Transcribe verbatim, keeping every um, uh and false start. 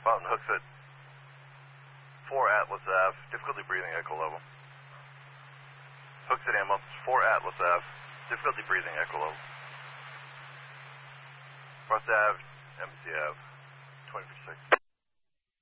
Mountain Hooks at four Atlas Ave, difficulty breathing, echo level. Hooks at ambulance, four Atlas Ave, difficulty breathing, echo level. Cross Ave, Embassy Ave, twenty-six.